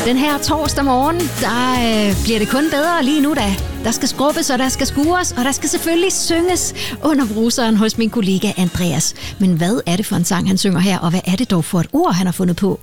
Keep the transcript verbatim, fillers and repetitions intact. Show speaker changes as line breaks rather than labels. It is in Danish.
Den her torsdag morgen, der øh, bliver det kun bedre lige nu da. Der skal skrubbes, og der skal skures, og der skal selvfølgelig synges under bruseren hos min kollega Andreas. Men hvad er det for en sang, han synger her, og hvad er det dog for et ord, han har fundet på?